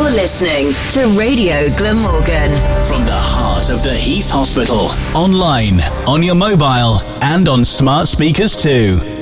You're listening to Radio Glamorgan. From the heart of the Heath Hospital. Online, on your mobile, and on smart speakers too.